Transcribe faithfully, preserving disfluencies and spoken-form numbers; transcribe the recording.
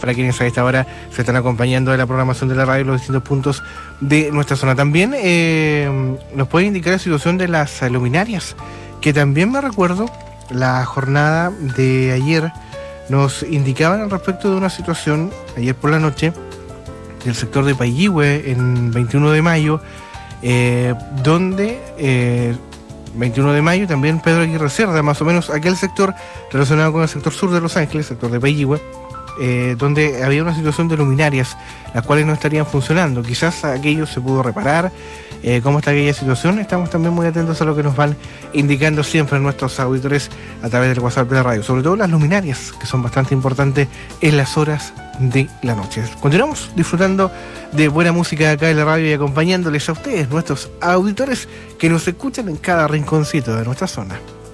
para quienes a esta hora se están acompañando de la programación de la radio en los distintos puntos de nuestra zona. También eh, nos puede indicar la situación de las luminarias, que también me recuerdo la jornada de ayer nos indicaban al respecto de una situación ayer por la noche del sector de Paihihue en veintiuno de mayo, eh, donde eh, veintiuno de mayo, también Pedro Aguirre Cerda, más o menos aquel sector relacionado con el sector sur de Los Ángeles, sector de Paihihue, eh, donde había una situación de luminarias, las cuales no estarían funcionando. Quizás aquello se pudo reparar. Eh, ¿Cómo está aquella situación? Estamos también muy atentos a lo que nos van indicando siempre nuestros auditores a través del WhatsApp de la radio, sobre todo las luminarias, que son bastante importantes en las horas de la noche. Continuamos disfrutando de buena música acá en la radio y acompañándoles a ustedes, nuestros auditores, que nos escuchan en cada rinconcito de nuestra zona.